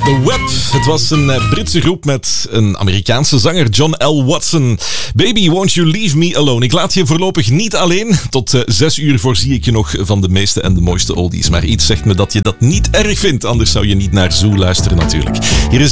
The Web. Het was een Britse groep met een Amerikaanse zanger, John L. Watson. Baby, won't you leave me alone? Ik laat je voorlopig niet alleen. Tot 6 uur voorzie ik je nog van de meeste en de mooiste oldies. Maar iets zegt me dat je dat niet erg vindt. Anders zou je niet naar Zoo luisteren natuurlijk. Hier is